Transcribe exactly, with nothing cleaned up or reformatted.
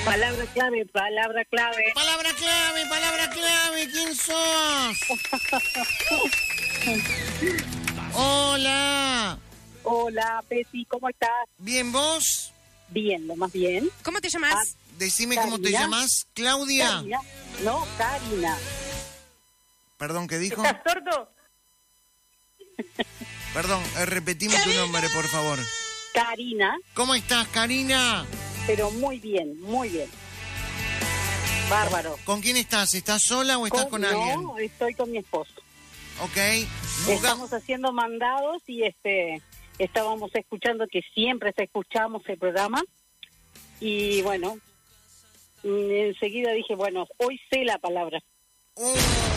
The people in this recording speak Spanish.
Palabra clave, palabra clave. Palabra clave, palabra clave. ¿Quién sos? Hola. Hola, Peti, ¿cómo estás? ¿Bien vos? Bien, lo más bien. ¿Cómo te llamas? Ah, Decime cómo te Karina. llamas. Claudia. Karina. No, Karina. Perdón, ¿qué dijo? ¿Estás sordo? Perdón, eh, repetime tu nombre, por favor. Karina, ¿Cómo estás, Karina? pero muy bien, muy bien. Bárbaro. ¿Con quién estás? ¿Estás sola o estás con, alguien? No, estoy con mi esposo. Ok. Estamos haciendo mandados y este estábamos escuchando, que siempre te escuchamos el programa. Y bueno, mm, enseguida dije, bueno, hoy sé la palabra. Oh.